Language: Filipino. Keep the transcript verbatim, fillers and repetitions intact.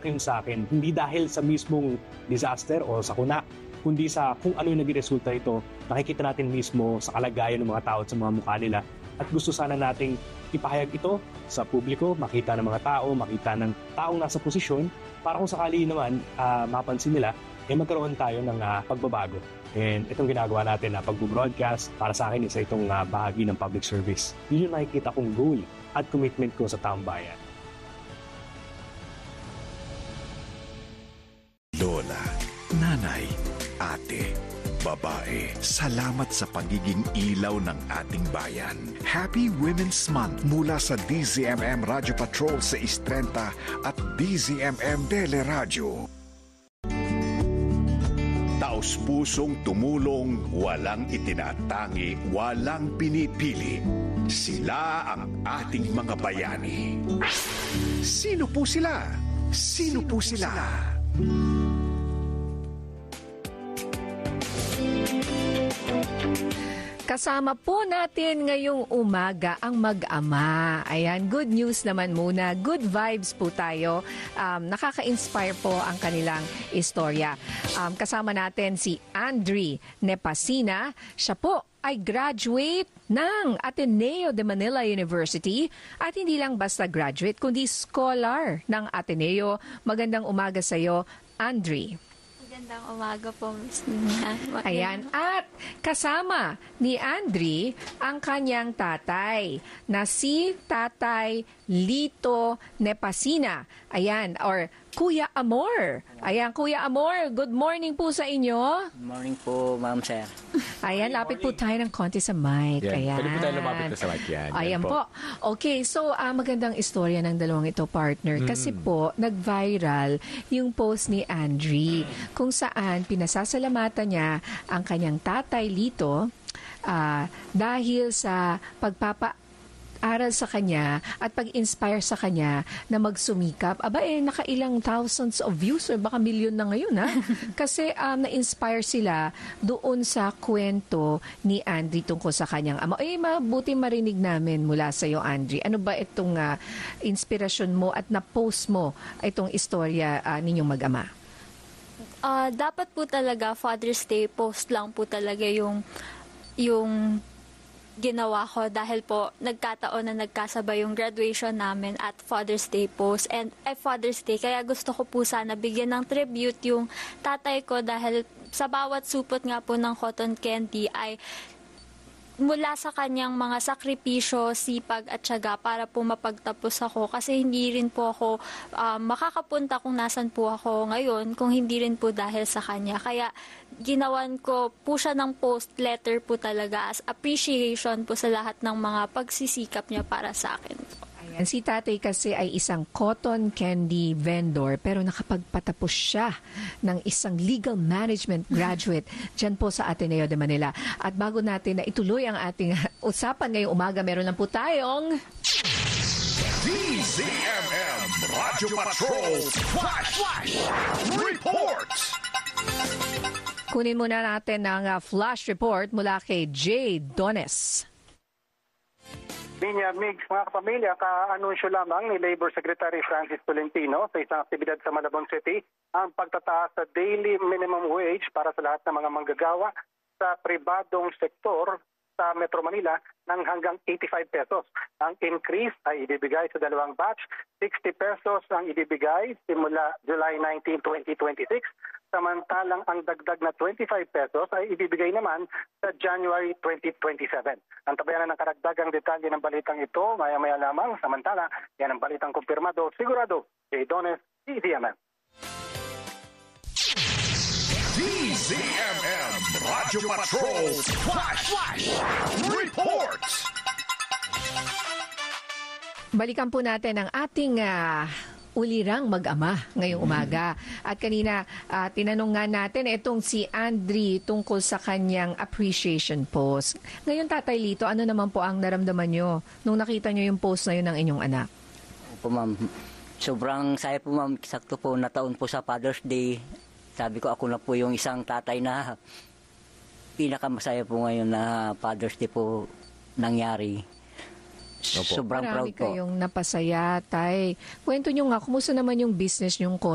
yun sa akin. Hindi dahil sa mismong disaster o sakuna, kundi sa kung ano yung naging resulta ito, nakikita natin mismo sa kalagayan ng mga tao at sa mga mukha nila. At gusto sana nating ipahayag ito sa publiko, makita ng mga tao, makita ng taong nasa posisyon, para kung sakali naman uh, mapansin nila, eh magkaroon tayo ng uh, pagbabago. And itong ginagawa natin na uh, pag-broadcast, para sa akin isa itong uh, bahagi ng public service. Yun yung nakikita kong goal at commitment ko sa taong bayan. Lola, nanay, ate, babae, salamat sa pagiging ilaw ng ating bayan. Happy Women's Month mula sa D Z M M Radio Patrol sa Istrenta at D Z M M Teleradyo. Taos-pusong tumulong, walang itinatangi, walang pinipili. Sila ang ating mga bayani. Sino po sila? Sino po sila? Kasama po natin ngayong umaga ang mag-ama. Ayan, good news naman muna. Good vibes po tayo. Um, nakaka-inspire po ang kanilang istorya. Um, kasama natin si Andri Nepasina. Siya po ay graduate ng Ateneo de Manila University at hindi lang basta graduate, kundi scholar ng Ateneo. Magandang umaga sa iyo, Andri. Magandang umaga po, Miss Nina. Ayan. At kasama ni Andri ang kanyang tatay na si Tatay Lito Nepasina. Ayan. Or Kuya Amor. Ayan, Kuya Amor, good morning po sa inyo. Good morning po, Ma'am Sir. Ayan, lapit po tayo ng konti sa mic. Yan. Ayan. Pwede po tayo lumapit na sa mic yan. Ayan po. po. Okay, so uh, magandang istorya ng dalawang ito, partner. Mm. Kasi po, nag-viral yung post ni Andri kung saan pinasasalamatan niya ang kanyang tatay Lito uh, dahil sa pagpapa aral sa kanya at pag-inspire sa kanya na magsumikap. Aba eh, nakailang thousands of views or baka milyon na ngayon ha. Kasi um, na-inspire sila doon sa kwento ni Andri tungkol sa kanyang ama. Eh, mabuti marinig namin mula sa iyo, Andri. Ano ba itong uh, inspirasyon mo at na-post mo itong istorya uh, ninyong mag-ama? Uh, dapat po talaga Father's Day post lang po talaga yung yung ginawa ko dahil po nagkataon na nagkasabay yung graduation namin at Father's Day post and eh, Father's Day. Kaya gusto ko po sana bigyan ng tribute yung tatay ko dahil sa bawat supot nga po ng cotton candy ay mula sa kanyang mga sakripisyo, sipag at tiyaga para po mapagtapos ako kasi hindi rin po ako uh, makakapunta kung nasan po ako ngayon kung hindi rin po dahil sa kanya. Kaya ginawan ko po siya ng post letter po talaga as appreciation po sa lahat ng mga pagsisikap niya para sa akin. Ayan, si tatay kasi ay isang cotton candy vendor pero nakapagpatapos siya ng isang legal management graduate dyan po sa Ateneo de Manila. At bago natin na ituloy ang ating usapan ngayong umaga, meron lang po tayong D Z M M Radio Patrol Flash Flash Reports. Kunin muna natin ang uh, flash report mula kay Jay Dones. Linya Migs, mga kapamilya, ka-anunsyo lamang ni Labor Secretary Francis Tolentino sa isang aktibidad sa Malabon City ang pagtataas sa daily minimum wage para sa lahat ng mga manggagawa sa pribadong sektor sa Metro Manila ng hanggang eighty-five pesos. Ang increase ay ibibigay sa dalawang batch, sixty pesos ang ibibigay simula July nineteenth, twenty twenty-six. Samantalang ang dagdag na twenty-five pesos ay ibibigay naman sa January twenty twenty-seven. Ang tabayanan ng karagdagang detalye ng balitang ito, maya-maya lamang. Samantala, yan ang balitang kumpirmado, sigurado, Jay Dones, D Z M M. D Z M M Radio Patrol Flash Flash Reports. Balikan po natin ang ating uh, ulirang mag-ama ngayong umaga. At kanina, uh, tinanong nga natin itong si Andri tungkol sa kanyang appreciation post. Ngayon, Tatay Lito, ano naman po ang naramdaman nyo nung nakita nyo yung post na yun ng inyong anak? Opo, ma'am. Sobrang saya po, ma'am. Sakto po na taon po sa Father's Day. Sabi ko, ako na po yung isang tatay na pinakamasaya po ngayon na Father's Day po nangyari. Opo. Sobrang Marami proud po. kayong napasaya, Tay. Kwento nyo nga, kumusta naman yung business nyong